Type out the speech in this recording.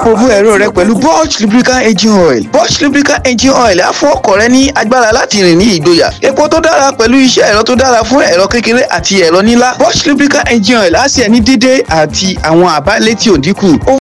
dáàbòbo ẹ̀rọ rẹ pẹ̀lú Bosch lubricant engine oil. Bosch lubricant engine oil á fún ọkọ̀ rẹ ní agbára láti rìn ní ìgboyà. Epo tó dára pẹ̀lú iṣẹ́ ẹ̀rọ tó dára fún ẹ̀rọ kékeré àti ẹ̀rọ ńlá. Bosch lubricant engine oil á sì ẹni dídé àti àwọn àbálẹ̀ tí ò dínkù.